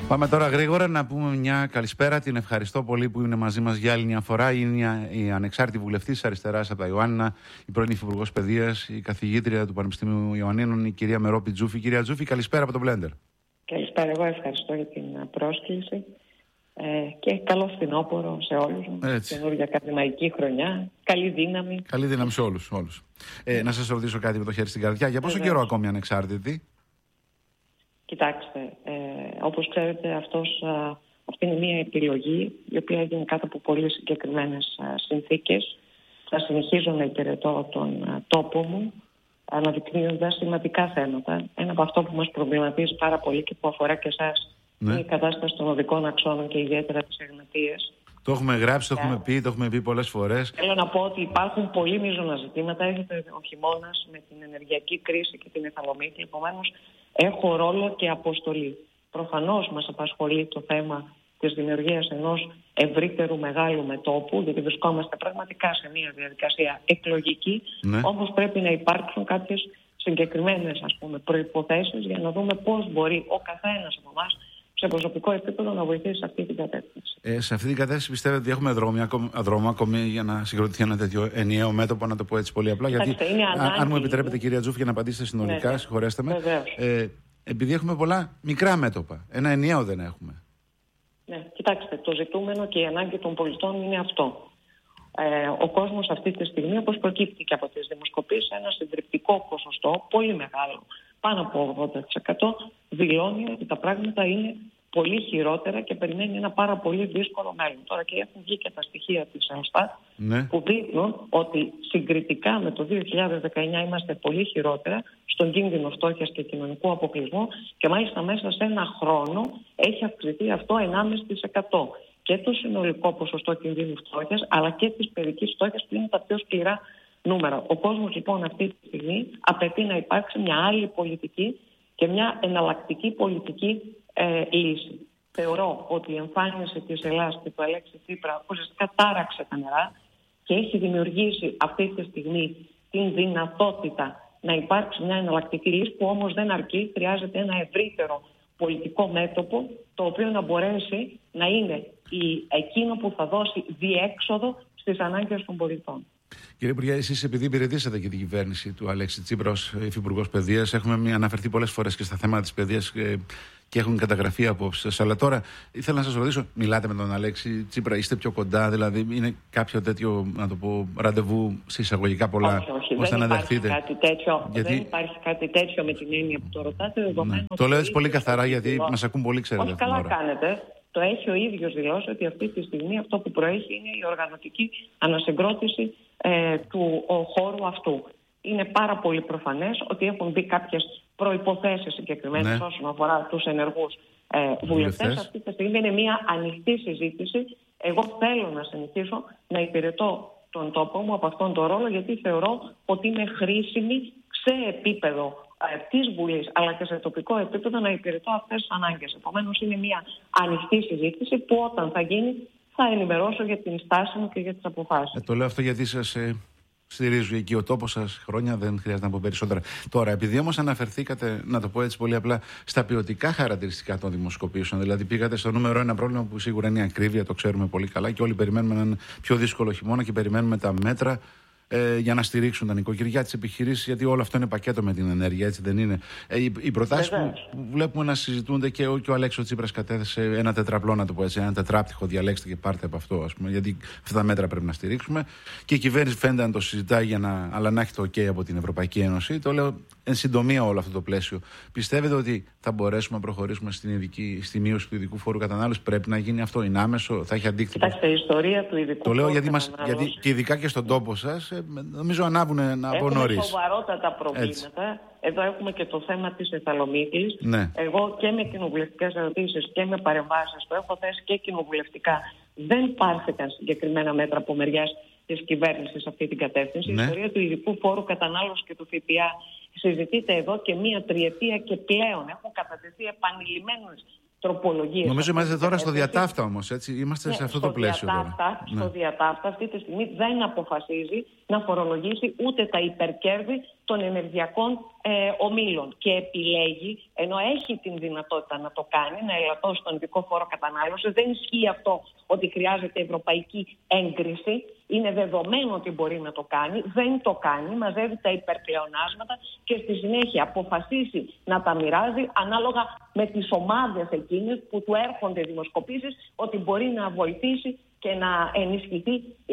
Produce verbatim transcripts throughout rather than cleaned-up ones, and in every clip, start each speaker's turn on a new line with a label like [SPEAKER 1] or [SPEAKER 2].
[SPEAKER 1] Πάμε τώρα γρήγορα να πούμε μια καλησπέρα. Την ευχαριστώ πολύ που είναι μαζί μας για άλλη μια φορά. Είναι η ανεξάρτητη βουλευτής της Αριστεράς από τα Ιωάννινα, η πρώην Υφυπουργός Παιδείας, η καθηγήτρια του Πανεπιστημίου Ιωαννίνων, η κυρία Μερόπη Τζούφη. Κυρία Τζούφη, καλησπέρα από το Blender.
[SPEAKER 2] Καλησπέρα, εγώ ευχαριστώ για την πρόσκληση ε, και καλό φθινόπωρο σε όλους. Καινούργια ακαδημαϊκή χρονιά. Καλή δύναμη.
[SPEAKER 1] Καλή δύναμη σε όλους. όλους. Ε, να σας ρωτήσω κάτι με το χέρι στην καρδιά. Για πόσο
[SPEAKER 2] Βεβαίως.
[SPEAKER 1] καιρό ακόμη ανεξάρτητη?
[SPEAKER 2] Κοιτάξτε, ε, όπως ξέρετε αυτός, α, αυτή είναι μια επιλογή η οποία έγινε κάτω από πολύ συγκεκριμένες α, συνθήκες. Θα συνεχίζω να υπηρετώ τον α, τόπο μου, αναδεικνύοντας σημαντικά θέματα. Ένα από αυτό που μας προβληματίζει πάρα πολύ και που αφορά και εσάς, ναι, είναι η κατάσταση των οδικών αξώνων και ιδιαίτερα τις Εγνατίες.
[SPEAKER 1] Το έχουμε γράψει, το yeah. έχουμε πει, το έχουμε πει πολλές φορές.
[SPEAKER 2] Θέλω να πω ότι υπάρχουν πολύ μείζωνα ζητήματα. Έχετε ο χειμώνας με την ενεργειακή κρίση και την εθαλομύχλη. Επομένως, έχω ρόλο και αποστολή. Προφανώς μας απασχολεί το θέμα της δημιουργίας ενός ευρύτερου μεγάλου μετώπου, γιατί βρισκόμαστε πραγματικά σε μια διαδικασία εκλογική. Ναι. Όμως πρέπει να υπάρξουν κάποιες συγκεκριμένες, ας πούμε, προϋποθέσεις για να δούμε πώς μπορεί ο καθένας από εμάς σε προσωπικό επίπεδο να βοηθήσει σε αυτή την κατεύθυνση. Ε,
[SPEAKER 1] σε αυτή την κατεύθυνση πιστεύετε ότι έχουμε δρόμο, δρόμο ακόμη για να συγκροτηθεί ένα τέτοιο ενιαίο μέτωπο, να το πω έτσι πολύ απλά?
[SPEAKER 2] Κοιτάξτε,
[SPEAKER 1] γιατί,
[SPEAKER 2] αν,
[SPEAKER 1] αν μου επιτρέπετε, κυρία Τζούφη, για να απαντήσετε συνολικά, ναι, συγχωρέστε με. Ε, επειδή έχουμε πολλά μικρά μέτωπα, ένα ενιαίο δεν έχουμε.
[SPEAKER 2] Ναι, κοιτάξτε, το ζητούμενο και η ανάγκη των πολιτών είναι αυτό. Ε, ο κόσμος αυτή τη στιγμή, όπως προκύπτει και από τις δημοσκοπήσεις, ένα συντριπτικό ποσοστό, πολύ μεγάλο, πάνω από ογδόντα τοις εκατό, δηλώνει ότι τα πράγματα είναι πολύ χειρότερα και περιμένει ένα πάρα πολύ δύσκολο μέλλον. Τώρα και έχουν βγει και τα στοιχεία της Eurostat, ναι, που δείχνουν ότι συγκριτικά με το δύο χιλιάδες δεκαεννιά είμαστε πολύ χειρότερα στον κίνδυνο φτώχειας και κοινωνικού αποκλεισμού και μάλιστα μέσα σε ένα χρόνο έχει αυξηθεί αυτό ενάμιση τοις εκατό. Και το συνολικό ποσοστό κινδύνου φτώχειας, αλλά και της παιδικής φτώχειας, που είναι τα πιο σκληρά νούμερα. Ο κόσμος λοιπόν αυτή τη στιγμή απαιτεί να υπάρξει μια άλλη πολιτική και μια εναλλακτική πολιτική ε, λύση. Θεωρώ ότι η εμφάνιση της Ελλάδας και του Αλέξη Τσίπρα ουσιαστικά τάραξε τα νερά και έχει δημιουργήσει αυτή τη στιγμή την δυνατότητα να υπάρξει μια εναλλακτική λύση, που όμως δεν αρκεί. Χρειάζεται ένα ευρύτερο πολιτικό μέτωπο, το οποίο να μπορέσει να είναι η, εκείνο που θα δώσει διέξοδο στις ανάγκες των πολιτών.
[SPEAKER 1] Κύριε Υπουργέ, εσείς επειδή υπηρετήσατε και την κυβέρνηση του Αλέξη Τσίπρα ως Υφυπουργός Παιδείας, έχουμε αναφερθεί πολλές φορές και στα θέματα της παιδείας και έχουν καταγραφεί απόψεις σας. Αλλά τώρα ήθελα να σας ρωτήσω, μιλάτε με τον Αλέξη Τσίπρα, είστε πιο κοντά, δηλαδή είναι κάποιο τέτοιο, να το πω, ραντεβού σε εισαγωγικά πολλά,
[SPEAKER 2] όχι, όχι,
[SPEAKER 1] ώστε
[SPEAKER 2] δεν
[SPEAKER 1] να δεχτείτε?
[SPEAKER 2] Κάτι τέτοιο,
[SPEAKER 1] γιατί...
[SPEAKER 2] Δεν υπάρχει κάτι τέτοιο με την έννοια που το ρωτάτε.
[SPEAKER 1] Ναι. Το λέω έτσι πολύ καθαρά, γιατί δηλώ... μας ακούν πολύ, ξέρετε.
[SPEAKER 2] Όχι, καλά κάνετε. Το έχει ο ίδιος δηλώσει ότι αυτή τη στιγμή αυτό που προέχει είναι η οργανωτική ανασυγκρότηση ε, του ο, χώρου αυτού. Είναι πάρα πολύ προφανές ότι έχουν μπει κάποιες προϋποθέσεις συγκεκριμένες, ναι, όσον αφορά τους ενεργούς ε, βουλευτές. Αυτή τη στιγμή είναι μια ανοιχτή συζήτηση. Εγώ θέλω να συνεχίσω να υπηρετώ τον τόπο μου από αυτόν τον ρόλο, γιατί θεωρώ ότι είναι χρήσιμη σε επίπεδο της Βουλής αλλά και σε τοπικό επίπεδο να υπηρετώ αυτές τις ανάγκες. Επομένως είναι μια ανοιχτή συζήτηση που όταν θα γίνει θα ενημερώσω για την στάση μου και για τις αποφάσεις.
[SPEAKER 1] Ε, το λέω αυτό γιατί σας ε, στηρίζω εκεί ο τόπος σας χρόνια, δεν χρειάζεται να πω περισσότερα. Τώρα, επειδή όμως αναφερθήκατε, να το πω έτσι πολύ απλά, στα ποιοτικά χαρακτηριστικά των δημοσκοπήσεων, δηλαδή πήγατε στο νούμερο ένα πρόβλημα που σίγουρα είναι η ακρίβεια, το ξέρουμε πολύ καλά και όλοι περιμένουμε έναν πιο δύσκολο χειμώνα και περιμένουμε τα μέτρα Ε, για να στηρίξουν τα νοικοκυριά, τις επιχειρήσεις, γιατί όλο αυτό είναι πακέτο με την ενέργεια, έτσι δεν είναι? Ε, οι οι προτάσεις που, που βλέπουμε να συζητούνται, και ο, και ο Αλέξης Τσίπρας κατέθεσε ένα τετραπλό, να το πω έτσι, ένα τετράπτυχο, διαλέξτε και πάρτε από αυτό, ας πούμε, γιατί αυτά τα μέτρα πρέπει να στηρίξουμε. Και η κυβέρνηση φαίνεται να το συζητάει, για να, αλλά να έχει το OK από την Ευρωπαϊκή Ένωση. Το λέω εν συντομία όλο αυτό το πλαίσιο. Πιστεύετε ότι θα μπορέσουμε να προχωρήσουμε στην ειδική, στη μείωση του ειδικού φόρου κατανάλωσης? Πρέπει να γίνει αυτό, είναι άμεσο, θα έχει αντίκτυπο?
[SPEAKER 2] Κοιτάξτε, η ιστορία του ειδικού
[SPEAKER 1] το λέω
[SPEAKER 2] φόρου
[SPEAKER 1] γιατί, μας, γιατί και ειδικά και στον τόπο σας, νομίζω ανάβουν από νωρίς.
[SPEAKER 2] Έχουμε σοβαρότατα προβλήματα. Έτσι. Εδώ έχουμε και το θέμα της εθαλομύχλης.
[SPEAKER 1] Ναι.
[SPEAKER 2] Εγώ και με κοινοβουλευτικές ερωτήσεις και με παρεμβάσεις το έχω θέσει και κοινοβουλευτικά. Δεν πάρθηκαν συγκεκριμένα μέτρα από μεριάς της κυβέρνησης σε αυτή την κατεύθυνση. Ναι. Η ιστορία του ειδικού φόρου κατανάλωσης και του ΦΠΑ συζητείται εδώ και μία τριετία και πλέον. Έχουν κατατεθεί επανειλημμένες τροπολογίες.
[SPEAKER 1] Νομίζω είμαστε τώρα στο διατάφτα όμως, έτσι. Είμαστε ναι, σε αυτό το πλαίσιο
[SPEAKER 2] διατάφτα,
[SPEAKER 1] τώρα.
[SPEAKER 2] Στο ναι. διατάφτα αυτή τη στιγμή δεν αποφασίζει να φορολογήσει ούτε τα υπερκέρδη των ενεργειακών ε, ομίλων και επιλέγει, ενώ έχει την δυνατότητα να το κάνει, να ελαττώσει τον ειδικό φόρο κατανάλωσης. Δεν ισχύει αυτό ότι χρειάζεται ευρωπαϊκή έγκριση. Είναι δεδομένο ότι μπορεί να το κάνει, δεν το κάνει, μαζεύει τα υπερπλεονάσματα και στη συνέχεια αποφασίσει να τα μοιράζει ανάλογα με τις ομάδες εκείνες που του έρχονται δημοσκοπήσεις ότι μπορεί να βοηθήσει και να ενισχυθεί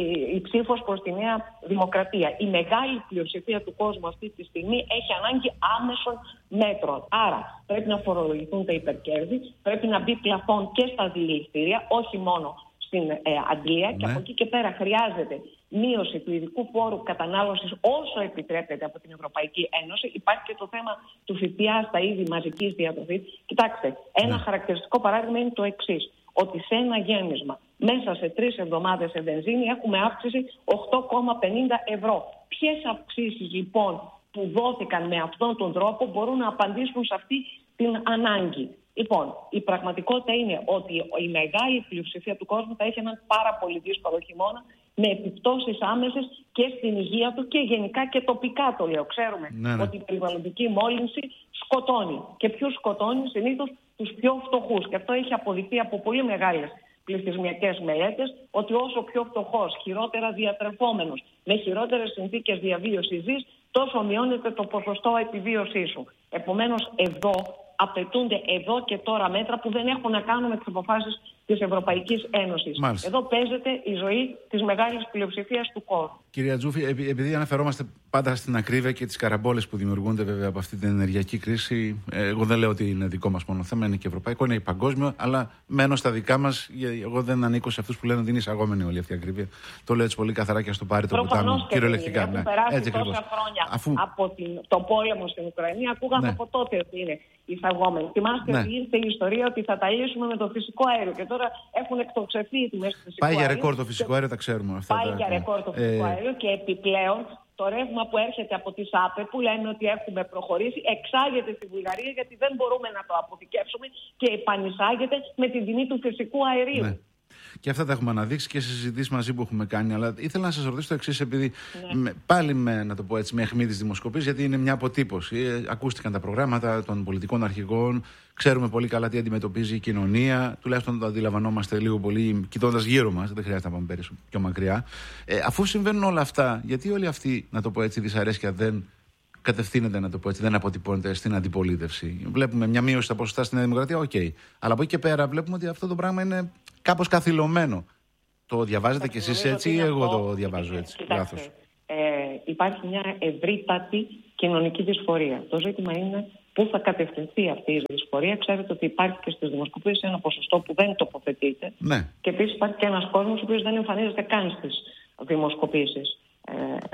[SPEAKER 2] η ψήφος προς τη Νέα Δημοκρατία. Η μεγάλη πλειοψηφία του κόσμου αυτή τη στιγμή έχει ανάγκη άμεσων μέτρων. Άρα πρέπει να φορολογηθούν τα υπερκέρδη, πρέπει να μπει πλαφόν και στα δηληστήρια, όχι μόνο στην ε, Αγγλία, ναι. Και από εκεί και πέρα χρειάζεται μείωση του ειδικού φόρου κατανάλωσης όσο επιτρέπεται από την Ευρωπαϊκή Ένωση. Υπάρχει και το θέμα του ΦΠΑ στα είδη μαζικής διατροφής. Κοιτάξτε, ένα ναι. χαρακτηριστικό παράδειγμα είναι το εξής. Ότι σε ένα γέμισμα μέσα σε τρεις εβδομάδες σε βενζίνη έχουμε αύξηση οκτώ κόμμα πενήντα ευρώ. Ποιες αυξήσεις λοιπόν που δόθηκαν με αυτόν τον τρόπο μπορούν να απαντήσουν σε αυτή την ανάγκη? Λοιπόν, η πραγματικότητα είναι ότι η μεγάλη πλειοψηφία του κόσμου θα έχει έναν πάρα πολύ δύσκολο χειμώνα με επιπτώσεις άμεσες και στην υγεία του και γενικά και τοπικά το λέω. Ξέρουμε ναι, ναι. ότι η περιβαλλοντική μόλυνση σκοτώνει. Και ποιους σκοτώνει? Συνήθως τους πιο φτωχούς. Και αυτό έχει αποδειχθεί από πολύ μεγάλες πληθυσμιακές μελέτες ότι όσο πιο φτωχός, χειρότερα διατρεφόμενος, με χειρότερες συνθήκες διαβίωσης ζεις, τόσο μειώνεται το ποσοστό επιβίωσής σου. Επομένως, εδώ απαιτούνται εδώ και τώρα μέτρα που δεν έχουν να κάνουν με τις αποφάσεις της Ευρωπαϊκής Ένωσης. Μάλιστα. Εδώ παίζεται η ζωή της μεγάλης πλειοψηφίας του κόσμου.
[SPEAKER 1] Κυρία Τζούφη, επειδή αναφερόμαστε πάντα στην ακρίβεια και τις καραμπόλες που δημιουργούνται βέβαια από αυτή την ενεργειακή κρίση, εγώ δεν λέω ότι είναι δικό μας μόνο θέμα, είναι και ευρωπαϊκό, είναι παγκόσμιο, αλλά μένω στα δικά μας. Εγώ δεν ανήκω σε αυτούς που λένε ότι είναι εισαγόμενη όλη αυτή η ακρίβεια. Το λέω έτσι πολύ καθαρά και στο πάρει το ποτάμι. Κυριολεκτικά.
[SPEAKER 2] Έχουν περάσει τόσα χρόνια Αφού... από την, τον πόλεμο στην Ουκρανία, ακούγαμε ναι. από τότε ότι είναι εισαγόμενη. Θυμάστε ναι. ότι ήρθε η ιστορία ότι θα τα λύσουμε με το φυσικό αέριο και τώρα έχουν εκτοξευθεί οι τιμές του φυσικού
[SPEAKER 1] αερίου. Πάει για ρεκόρ το φυσικό
[SPEAKER 2] και...
[SPEAKER 1] αέριο, τα ξέρουμε αυτά.
[SPEAKER 2] Πάει
[SPEAKER 1] τα...
[SPEAKER 2] για ρεκόρ το φυσικό ε... αέριο και επιπλέον το ρεύμα που έρχεται από τις ΑΠΕ που λένε ότι έχουμε προχωρήσει εξάγεται στη Βουλγαρία γιατί δεν μπορούμε να το αποθηκεύσουμε και επανεισάγεται με την τιμή του φυσικού αερίου. Ναι.
[SPEAKER 1] Και αυτά τα έχουμε αναδείξει και σε συζητήσεις μαζί που έχουμε κάνει. Αλλά ήθελα να σας ρωτήσω το εξής, επειδή ναι. με, πάλι με, να το πω έτσι, με αιχμή της δημοσκοπής, γιατί είναι μια αποτύπωση. Ε, ακούστηκαν τα προγράμματα των πολιτικών αρχηγών, ξέρουμε πολύ καλά τι αντιμετωπίζει η κοινωνία, τουλάχιστον το αντιλαμβανόμαστε λίγο πολύ κοιτώντας γύρω μας, δεν χρειάζεται να πάμε πέρα πιο μακριά. Ε, αφού συμβαίνουν όλα αυτά, γιατί όλη αυτή, να το πω έτσι, δυσαρέσκεια δεν κατευθύνεται, να το πω έτσι, δεν αποτυπώνεται στην αντιπολίτευση? Βλέπουμε μια μείωση στα ποσοστά στην Νέα Δημοκρατία, οκ. Okay. Αλλά από εκεί και πέρα βλέπουμε ότι αυτό το πράγμα είναι κάπως καθυλωμένο. Το διαβάζετε κι εσείς έτσι ή εγώ το διαβάζω έτσι?
[SPEAKER 2] Κοιτάξτε, ε, υπάρχει μια ευρύτατη κοινωνική δυσφορία. Το ζήτημα είναι πού θα κατευθυνθεί αυτή η δυσφορία. Ξέρετε ότι υπάρχει και στις δημοσκοπήσεις ένα ποσοστό που δεν τοποθετείται.
[SPEAKER 1] Ναι.
[SPEAKER 2] Και επίσης υπάρχει και ένας κόσμος ο οποίος δεν εμφανίζεται καν στις δημοσκοπήσεις. Ε,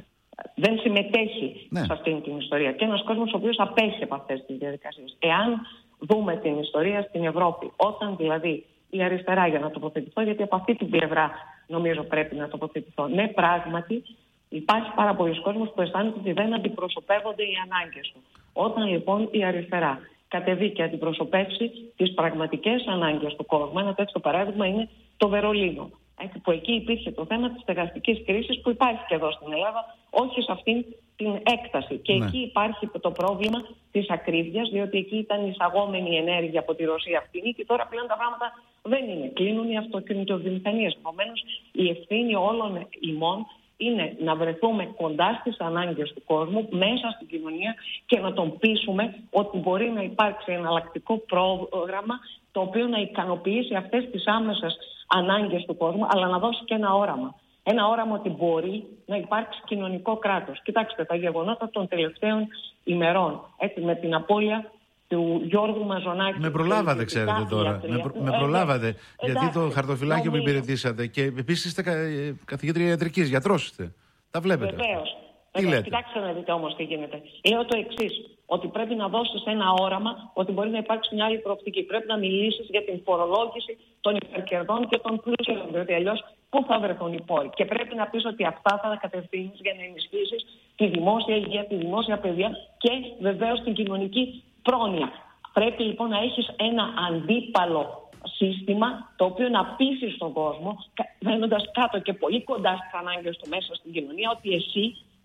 [SPEAKER 2] δεν συμμετέχει ναι. σε αυτήν την ιστορία. Και ένας κόσμος ο οποίος απέχει από αυτές τις διαδικασίες. Εάν δούμε την ιστορία στην Ευρώπη, όταν δηλαδή η αριστερά, για να τοποθετηθώ, γιατί από αυτή την πλευρά νομίζω πρέπει να τοποθετηθώ. Ναι, πράγματι υπάρχει πάρα πολλοί κόσμος που αισθάνεται ότι δεν αντιπροσωπεύονται οι ανάγκες του. Όταν λοιπόν η αριστερά κατεβεί και αντιπροσωπεύσει τις πραγματικές ανάγκες του κόσμου, ένα τέτοιο παράδειγμα είναι το Βερολίνο. Έτσι, που εκεί υπήρχε το θέμα της στεγαστικής κρίσης που υπάρχει και εδώ στην Ελλάδα, όχι σε αυτήν την έκταση. Και ναι. εκεί υπάρχει το πρόβλημα της ακρίβειας, διότι εκεί ήταν εισαγόμενη η ενέργεια από τη Ρωσία αυτήν και τώρα πλέον τα πράγματα δεν είναι. Κλείνουν οι αυτοκινητοβιομηχανίες. Επομένως, η ευθύνη όλων ημών είναι να βρεθούμε κοντά στις ανάγκες του κόσμου, μέσα στην κοινωνία και να τον πείσουμε ότι μπορεί να υπάρξει εναλλακτικό πρόγραμμα το οποίο να ικανοποιήσει αυτές τις άμεσες ανάγκες του κόσμου, αλλά να δώσει και ένα όραμα. Ένα όραμα ότι μπορεί να υπάρξει κοινωνικό κράτος. Κοιτάξτε τα γεγονότα των τελευταίων ημερών, έτσι, με την απώλεια του Γιώργου Μαζονάκη.
[SPEAKER 1] Με προλάβατε, ξέρετε τώρα. Με, προ, με προλάβατε. Ε, γιατί εντάξει, το χαρτοφυλάκιο που υπηρετήσατε και επίσης είστε κα, καθηγήτρια ιατρικής, γιατρός είστε. Τα βλέπετε.
[SPEAKER 2] Βεβαίως. Κοιτάξτε να δείτε όμως τι γίνεται. Λέω το εξής, ότι πρέπει να δώσεις ένα όραμα ότι μπορεί να υπάρξει μια άλλη προοπτική. Πρέπει να μιλήσεις για την φορολόγηση των υπερκερδών και των πλούσιων, διότι αλλιώς πού θα βρεθούν οι πόροι. Και πρέπει να πεις ότι αυτά θα τα κατευθύνεις για να ενισχύσεις τη δημόσια υγεία, τη δημόσια παιδεία και βεβαίως την κοινωνική πρόνοια. Πρέπει λοιπόν να έχεις ένα αντίπαλο σύστημα το οποίο να πείσεις στον κόσμο, βαίνοντας κάτω και πολύ κοντά στις ανάγκες του μέσα στην κοινωνία, ότι εσύ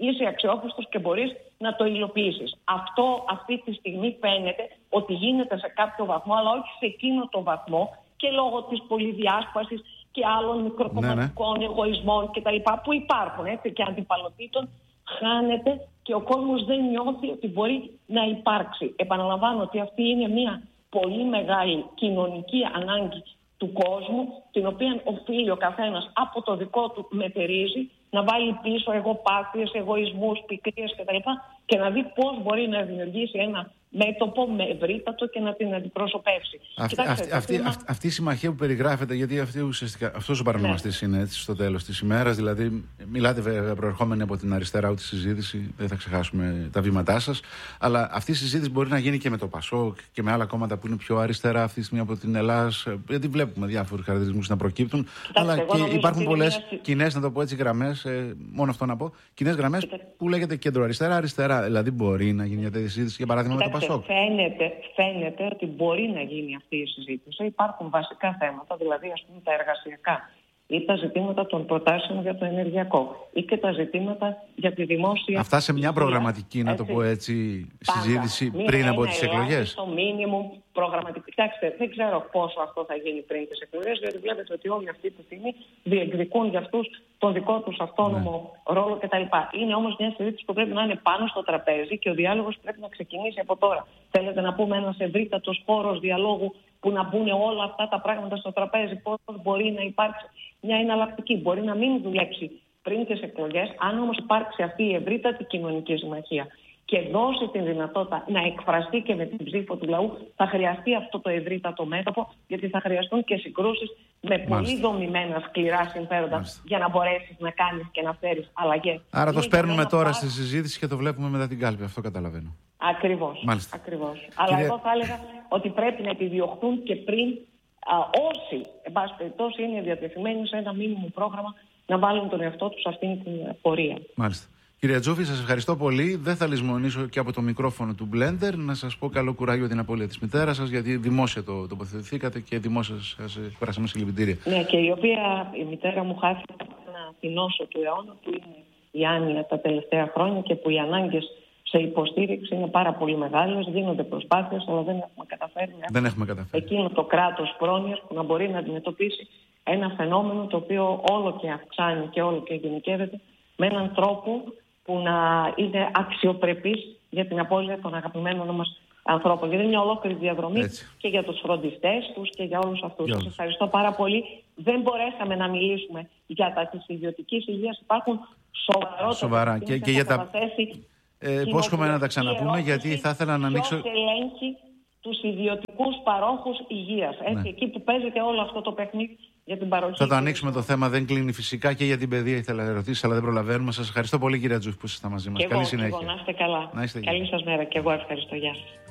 [SPEAKER 2] είσαι αξιόπιστος και μπορείς να το υλοποιήσεις. Αυτό αυτή τη στιγμή φαίνεται ότι γίνεται σε κάποιο βαθμό, αλλά όχι σε εκείνο το βαθμό και λόγω της πολυδιάσπασης και άλλων μικροκομματικών ναι, ναι. εγωισμών κτλ. Που υπάρχουν έτσι, και αντιπαλωτήτων, χάνεται και ο κόσμος δεν νιώθει ότι μπορεί να υπάρξει. Επαναλαμβάνω ότι αυτή είναι μια πολύ μεγάλη κοινωνική ανάγκη του κόσμου, την οποία οφείλει ο καθένας από το δικό του μετερίζει να βάλει πίσω εγωπάθειες, εγωισμούς, πικρίες κτλ. Και να δει πώς μπορεί να δημιουργήσει ένα μέτωπο με ευρύτατο και να την αντιπροσωπεύσει.
[SPEAKER 1] Αυτή, Κοιτάξτε, αυτή, αυτή, αυτή, αυτή η συμμαχία που περιγράφεται, γιατί αυτή ουσιαστικά, αυτός ο παρανομαστής ναι. είναι έτσι στο τέλος της ημέρας, δηλαδή μιλάτε βέβαια προερχόμενοι από την αριστερά ούτε συζήτηση, δεν θα ξεχάσουμε τα βήματά σας, αλλά αυτή η συζήτηση μπορεί να γίνει και με το ΠΑΣΟΚ και με άλλα κόμματα που είναι πιο αριστερά αυτή τη στιγμή από την Ελλάς, γιατί βλέπουμε διάφορους χαρακτηρισμούς να προκύπτουν, Κοιτάξτε, αλλά και υπάρχουν πολλές μια... κοινές, να το πω έτσι, γραμμές, ε, μόνο αυτό να πω, κοινές γραμμές που λέγεται κέντρο-αριστερά, αριστερά, δηλαδή μπορεί να γίνει μια τέτοια συζήτηση, για παράδειγμα με το ΠΑΣΟΚ.
[SPEAKER 2] Φαίνεται, φαίνεται ότι μπορεί να γίνει αυτή η συζήτηση. Υπάρχουν βασικά θέματα, δηλαδή ας πούμε τα εργασιακά ή τα ζητήματα των προτάσεων για το ενεργειακό ή και τα ζητήματα για τη δημόσια...
[SPEAKER 1] Αυτά σε μια προγραμματική, έτσι, να το πω έτσι, συζήτηση πάντα, πριν από τις εκλογές.
[SPEAKER 2] Στο μίνιμουμ προγραμματική. Κοιτάξτε, δεν ξέρω πόσο αυτό θα γίνει πριν τις εκλογές, διότι βλέπετε ότι όλοι αυτή τη στιγμή διεκδικούν για αυτούς τον δικό τους αυτόνομο ναι. ρόλο κτλ. Είναι όμως μια συζήτηση που πρέπει να είναι πάνω στο τραπέζι και ο διάλογος πρέπει να ξεκινήσει από τώρα. Θέλετε να πούμε ένας ευρύτατος χώρος διαλόγου που να μπουν όλα αυτά τα πράγματα στο τραπέζι, πώς μπορεί να υπάρξει μια εναλλακτική. Μπορεί να μην δουλέψει πριν τις εκλογές, αν όμως υπάρξει αυτή η ευρύτατη κοινωνική συμμαχία και δώσει την δυνατότητα να εκφραστεί και με την ψήφο του λαού, θα χρειαστεί αυτό το ευρύτατο μέτωπο, γιατί θα χρειαστούν και συγκρούσεις με Μάλιστα. πολύ δομημένα σκληρά συμφέροντα Μάλιστα. για να μπορέσεις να κάνεις και να φέρεις αλλαγές.
[SPEAKER 1] Άρα το σπέρνουμε τώρα πάρα... στη συζήτηση και το βλέπουμε μετά την κάλπη. Αυτό καταλαβαίνω.
[SPEAKER 2] Ακριβώς. Ακριβώς. Αλλά Κύριε... εγώ θα έλεγα ότι πρέπει να επιδιωχθούν και πριν α, όσοι, εν πάση περιπτώσει, είναι διατεθειμένοι σε ένα μήνυμο πρόγραμμα να βάλουν τον εαυτό τους σε αυτήν την πορεία.
[SPEAKER 1] Μάλιστα. Κυρία Τζούφη, σας ευχαριστώ πολύ. Δεν θα λησμονήσω και από το μικρόφωνο του Blender να σας πω καλό κουράγιο την απώλεια της μητέρας σας, γιατί δημόσια το τοποθετηθήκατε και δημόσια σας εκφράσαμε συλληπιτήρια.
[SPEAKER 2] Ναι, και η οποία η μητέρα μου χάθηκε ένα θυνόσο του αιώνα που είναι η άνοια τα τελευταία χρόνια και που οι ανάγκες σε υποστήριξη είναι πάρα πολύ μεγάλες. Γίνονται προσπάθειες, αλλά δεν έχουμε καταφέρει.
[SPEAKER 1] Δεν έχουμε καταφέρει.
[SPEAKER 2] Εκείνο το κράτος πρόνοιας που να μπορεί να αντιμετωπίσει ένα φαινόμενο το οποίο όλο και αυξάνει και όλο και γενικεύεται με έναν τρόπο που να είναι αξιοπρεπής για την απώλεια των αγαπημένων μας ανθρώπων. Γιατί είναι μια ολόκληρη διαδρομή Έτσι. και για τους φροντιστές τους και για όλους αυτούς. Σας ευχαριστώ πάρα πολύ. Δεν μπορέσαμε να μιλήσουμε για τα της ιδιωτικής υγείας. Υπάρχουν σοβαρότερα
[SPEAKER 1] Σοβαρά. Και, και για τα... Ε, Πόσχομαι να τα ξαναπούμε, γιατί θα ήθελα να ανοίξω...
[SPEAKER 2] Ποιος ελέγχει τους ιδιωτικούς παρόχους υγείας. Έτσι, ναι. Εκεί που παίζεται όλο αυτό το παιχνίδι για την παροχή.
[SPEAKER 1] Θα το ανοίξουμε το θέμα, δεν κλείνει φυσικά, και για την παιδεία ήθελα να ερωτήσω, αλλά δεν προλαβαίνουμε. Σας ευχαριστώ πολύ, κυρία Τζούφη, που ήσασταν μαζί μας. Καλή συνέχεια.
[SPEAKER 2] Εγώ, να είστε καλά.
[SPEAKER 1] Να είστε
[SPEAKER 2] Καλή σας μέρα και εγώ ευχαριστώ. Γεια σας.